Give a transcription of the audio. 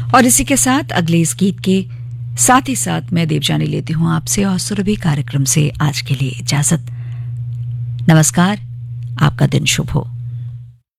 और इसी के साथ अगले इस गीत के साथ ही साथ मैं देवजानी लेती हूं आपसे और सुरभि कार्यक्रम से आज के लिए इजाजत। नमस्कार, आपका दिन शुभ हो।